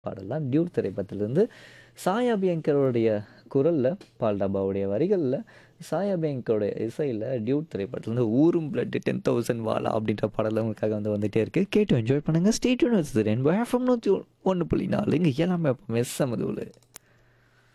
பாடல்லாம் டியூட் திரைப்படத்திலிருந்து சாய் அபியங்கருடைய குரலில் பால்டாபாவுடைய வரிகளில் சாய் அபியங்கருடைய இசையில் டியூட் திரைப்படத்துலேருந்து ஊரும் பிளட் 10,000 வாலா அப்படின்ற பாடல் உங்களுக்காக வந்துட்டே இருக்கு. கேட்டு என்ஜாய் பண்ணுங்கள். ஸ்டேட்யூன் வச்சு ரெண்டு எஃப்எம் 101.4 இங்கே எல்லாமே எப்பவுமே சமதுவில்.